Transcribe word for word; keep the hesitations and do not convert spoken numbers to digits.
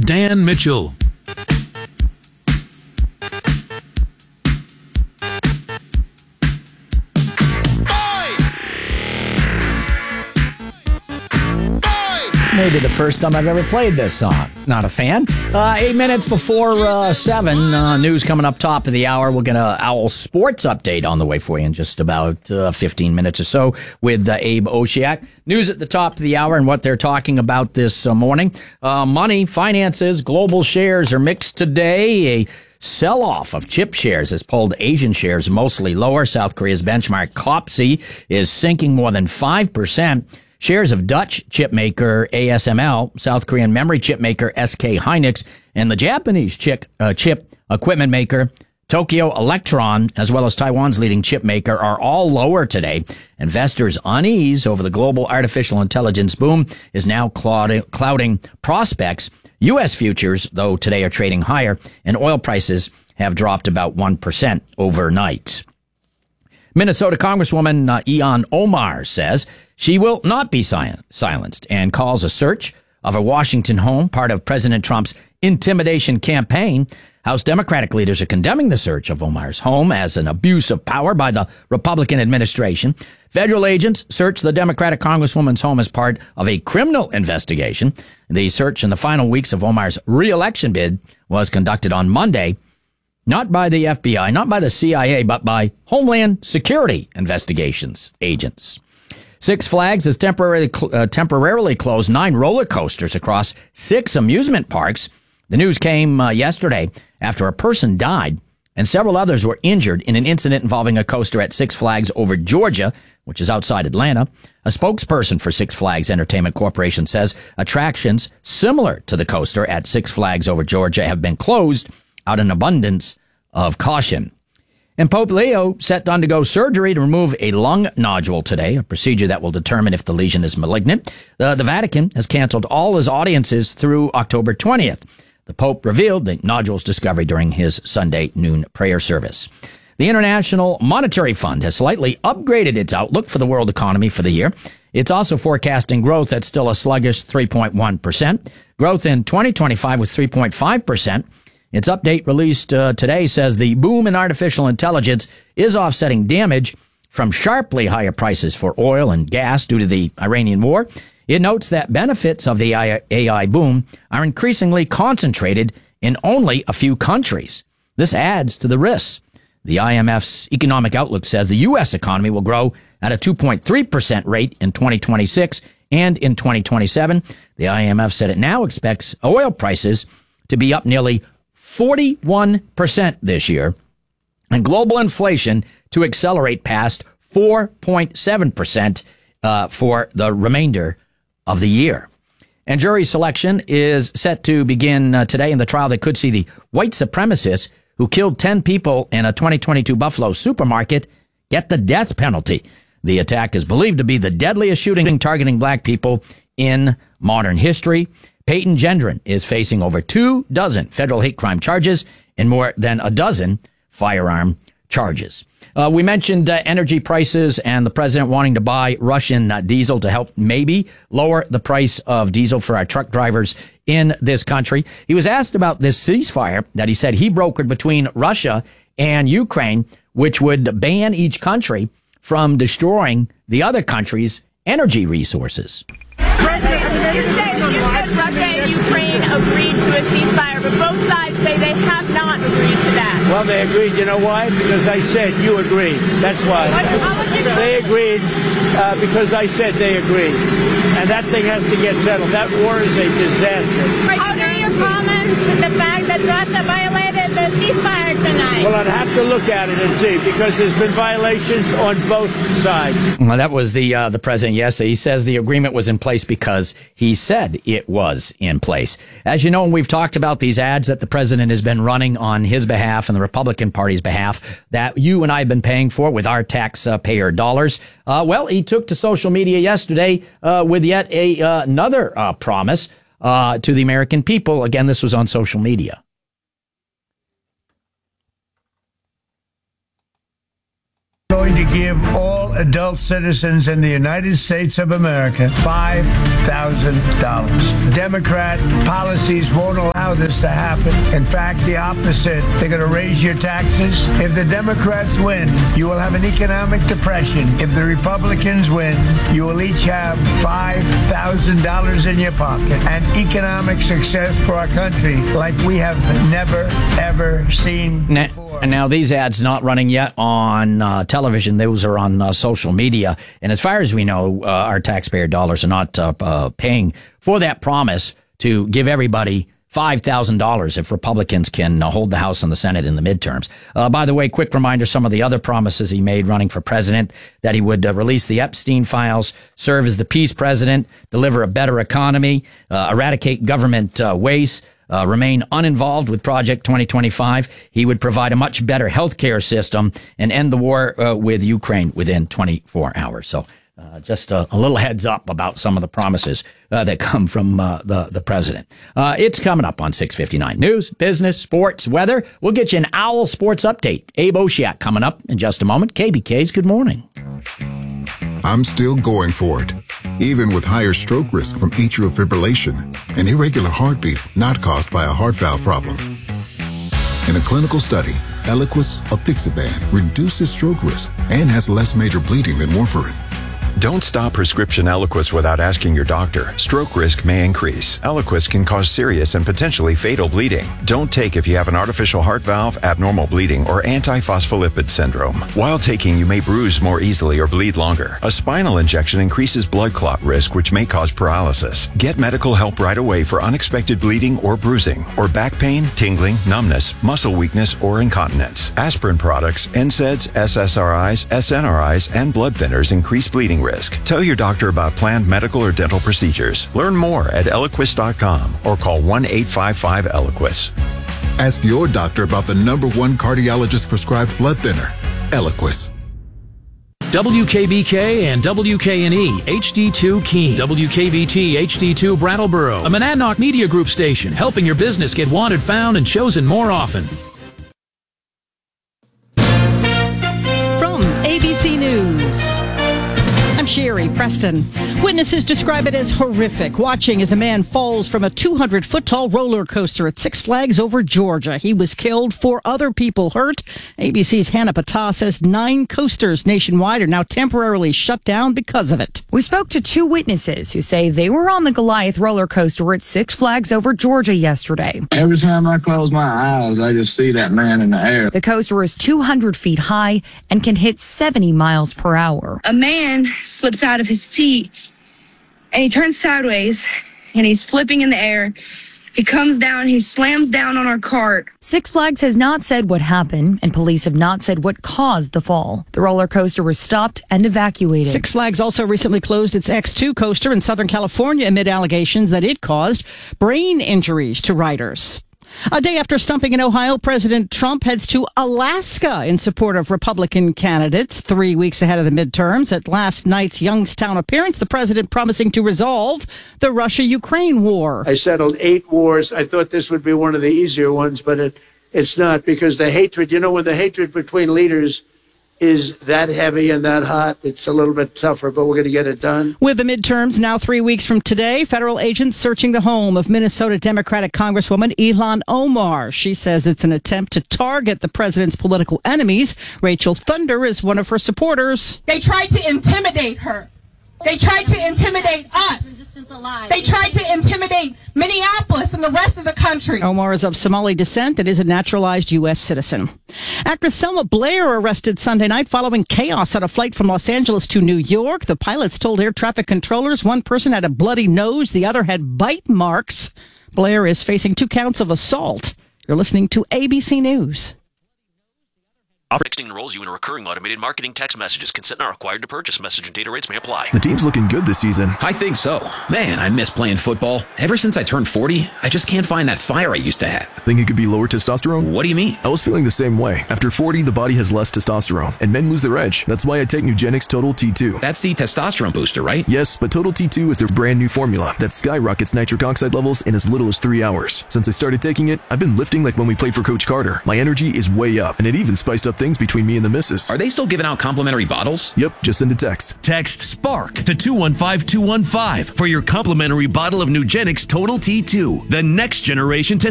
Dan Mitchell. Maybe the first time I've ever played this song. Not a fan. Uh, eight minutes before uh, seven. Uh, news coming up top of the hour. We'll get a Owl Sports update on the way for you in just about uh, fifteen minutes or so with uh, Abe Oshiak. News at the top of the hour and what they're talking about this uh, morning. Uh, money, finances, global shares are mixed today. A sell-off of chip shares has pulled Asian shares mostly lower. South Korea's benchmark C O P S I is sinking more than five percent. Shares of Dutch chip maker A S M L, South Korean memory chip maker S K Hynix, and the Japanese chip, uh, chip equipment maker Tokyo Electron, as well as Taiwan's leading chip maker, are all lower today. Investors' unease over the global artificial intelligence boom is now clouding, clouding prospects. U S futures, though, today are trading higher, and oil prices have dropped about one percent overnight. Minnesota Congresswoman uh, Ilhan Omar says she will not be si- silenced and calls a search of a Washington home part of President Trump's intimidation campaign. House Democratic leaders are condemning the search of Omar's home as an abuse of power by the Republican administration. Federal agents searched the Democratic Congresswoman's home as part of a criminal investigation. The search in the final weeks of Omar's re-election bid was conducted on Monday. Not by the F B I, not by the C I A, but by Homeland Security investigations agents. Six Flags has temporarily uh, temporarily closed nine roller coasters across six amusement parks. The news came uh, yesterday after a person died and several others were injured in an incident involving a coaster at Six Flags over Georgia, which is outside Atlanta. A spokesperson for Six Flags Entertainment Corporation says attractions similar to the coaster at Six Flags over Georgia have been closed out of an abundance of caution. And Pope Leo set to undergo surgery to remove a lung nodule today, a procedure that will determine if the lesion is malignant. The, the Vatican has canceled all his audiences through October twentieth. The Pope revealed the nodule's discovery during his Sunday noon prayer service. The International Monetary Fund has slightly upgraded its outlook for the world economy for the year. It's also forecasting growth at still a sluggish three point one percent. Growth in twenty twenty-five was three point five percent. Its update released uh, today says the boom in artificial intelligence is offsetting damage from sharply higher prices for oil and gas due to the Iranian war. It notes that benefits of the A I boom are increasingly concentrated in only a few countries. This adds to the risks. The I M F's economic outlook says the U S economy will grow at a two point three percent rate in twenty twenty-six and in twenty twenty-seven. The I M F said it now expects oil prices to be up nearly forty-one percent this year and global inflation to accelerate past four point seven percent uh, for the remainder of the year. And jury selection is set to begin uh, today in the trial that could see the white supremacist who killed ten people in a twenty twenty-two Buffalo supermarket get the death penalty. The attack is believed to be the deadliest shooting targeting black people in modern history. Peyton Gendron is facing over two dozen federal hate crime charges and more than a dozen firearm charges. Uh, we mentioned uh, energy prices and the president wanting to buy Russian uh, diesel to help maybe lower the price of diesel for our truck drivers in this country. He was asked about this ceasefire that he said he brokered between Russia and Ukraine, which would ban each country from destroying the other country's energy resources. President, you said, you said Russia and Ukraine agreed to a ceasefire, but both sides say they have not agreed to that. Well, they agreed. You know why? Because I said you agreed. That's why. They agreed uh, because I said they agreed. And that thing has to get settled. That war is a disaster. How do you comment the fact that Russia violated the ceasefire tonight? Well, I'd have to look at it and see, because there's been violations on both sides. Well, that was the uh, the president. Yes, he says the agreement was in place because he said it was in place. As you know, and we've talked about these ads that the president has been running on his behalf and the Republican Party's behalf that you and I have been paying for with our taxpayer dollars. Uh, well, he took to social media yesterday uh, with yet a, uh, another uh, promise uh, to the American people. Again, this was on social media. Going to give all adult citizens in the United States of America five thousand dollars. Democrat policies won't allow allow this to happen. In fact, the opposite. They're going to raise your taxes. If the Democrats win, you will have an economic depression. If the Republicans win, you will each have five thousand dollars in your pocket. And economic success for our country like we have never, ever seen before. And now these ads not running yet on uh, television. Those are on uh, social media. And as far as we know, uh, our taxpayer dollars are not uh, uh, paying for that promise to give everybody five thousand dollars if Republicans can uh, hold the House and the Senate in the midterms. Uh, by the way, quick reminder, some of the other promises he made running for president, that he would uh, release the Epstein files, serve as the peace president, deliver a better economy, uh, eradicate government uh, waste, uh, remain uninvolved with Project twenty twenty-five. He would provide a much better healthcare system and end the war uh, with Ukraine within twenty-four hours. So Uh, just a, a little heads up about some of the promises uh, that come from uh, the, the president. Uh, it's coming up on six fifty-nine. News, business, sports, weather. We'll get you an Owl Sports Update. Abe Oshiak coming up in just a moment. K B K's Good Morning. I'm still going for it, even with higher stroke risk from atrial fibrillation, an irregular heartbeat not caused by a heart valve problem. In a clinical study, Eliquis apixaban reduces stroke risk and has less major bleeding than warfarin. Don't stop prescription Eliquis without asking your doctor. Stroke risk may increase. Eliquis can cause serious and potentially fatal bleeding. Don't take if you have an artificial heart valve, abnormal bleeding, or antiphospholipid syndrome. While taking, you may bruise more easily or bleed longer. A spinal injection increases blood clot risk, which may cause paralysis. Get medical help right away for unexpected bleeding or bruising, or back pain, tingling, numbness, muscle weakness, or incontinence. Aspirin products, N SAIDs, S S R Is, S N R Is, and blood thinners increase bleeding risk. Tell your doctor about planned medical or dental procedures. Learn more at Eliquis dot com or call one eight five five Eliquis. Ask your doctor about the number one cardiologist prescribed blood thinner, Eliquis. W K B K and W K N E H D two Keene. W K V T H D two Brattleboro. A Monadnock Media Group station, helping your business get wanted, found, and chosen more often. From A B C News, I'm Sherry Preston. Witnesses describe it as horrific, watching as a man falls from a two hundred foot tall roller coaster at Six Flags over Georgia. He was killed, four other people hurt. A B C's Hannah Patah says nine coasters nationwide are now temporarily shut down because of it. We spoke to two witnesses who say they were on the Goliath roller coaster at Six Flags over Georgia yesterday. Every time I close my eyes, I just see that man in the air. The coaster is two hundred feet high and can hit seventy miles per hour. A man slips out of his seat and he turns sideways and he's flipping in the air. He comes down, he slams down on our cart. Six Flags has not said what happened, and police have not said what caused the fall. The roller coaster was stopped and evacuated. Six Flags also recently closed its X two coaster in Southern California amid allegations that it caused brain injuries to riders. A day after stumping in Ohio, President Trump heads to Alaska in support of Republican candidates, three weeks ahead of the midterms. At last night's Youngstown appearance, the president promising to resolve the Russia-Ukraine war. I settled eight wars. I thought this would be one of the easier ones, but it, it's not, because the hatred, you know, when the hatred between leaders is that heavy and that hot, it's a little bit tougher, but we're going to get it done. With the midterms now three weeks from today, federal agents searching the home of Minnesota Democratic Congresswoman Ilhan Omar. She says it's an attempt to target the president's political enemies. Rachel Thunder is one of her supporters. They tried to intimidate her. They tried to intimidate us. They tried to intimidate Minneapolis and the rest of the country. Omar is of Somali descent and is a naturalized U S citizen. Actress Selma Blair arrested Sunday night following chaos on a flight from Los Angeles to New York. The pilots told air traffic controllers one person had a bloody nose, the other had bite marks. Blair is facing two counts of assault. You're listening to A B C News. Texting enrolls you in a recurring automated marketing text messages. Consent not required to purchase. Message and data rates may apply. The team's looking good this season. I think so. Man, I miss playing football. Ever since I turned forty, I just can't find that fire I used to have. Think it could be lower testosterone? What do you mean? I was feeling the same way. After forty, the body has less testosterone, and men lose their edge. That's why I take Nugenix Total T two. That's the testosterone booster, right? Yes, but Total T two is their brand new formula that skyrockets nitric oxide levels in as little as three hours. Since I started taking it, I've been lifting like when we played for Coach Carter. My energy is way up, and it even spiced up things between me and the missus. Are they still giving out complimentary bottles? Yep, just send a text. Text SPARK to two one five two one five for your complimentary bottle of Nugenix Total T two, the next generation